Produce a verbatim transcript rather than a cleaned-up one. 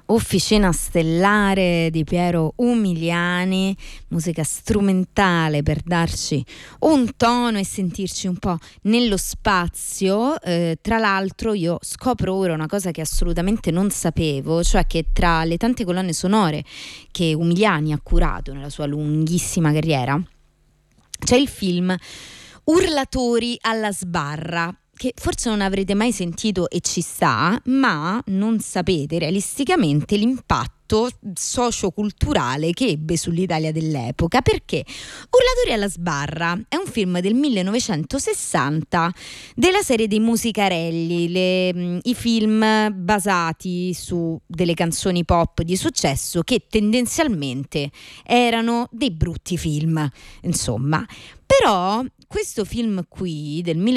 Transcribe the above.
Officina Stellare di Piero Umiliani, musica strumentale per darci un tono e sentirci un po' nello spazio. Eh, tra l'altro io scopro ora una cosa che assolutamente non sapevo, cioè che tra le tante colonne sonore che Umiliani ha curato nella sua lunghissima carriera c'è il film Urlatori alla sbarra, che forse non avrete mai sentito e ci sta, ma non sapete realisticamente l'impatto socioculturale che ebbe sull'Italia dell'epoca, perché Urlatori alla sbarra è un film del millenovecentosessanta della serie dei Musicarelli, le, i film basati su delle canzoni pop di successo che tendenzialmente erano dei brutti film, insomma. Però questo film qui del